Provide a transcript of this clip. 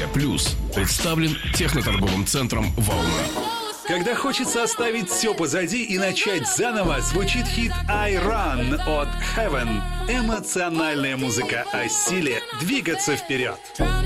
Медиа Плюс представлен техноторговым центром «Волна». Когда хочется оставить все позади и начать заново, звучит хит «I Run» от Heaven. Эмоциональная музыка о силе двигаться вперед.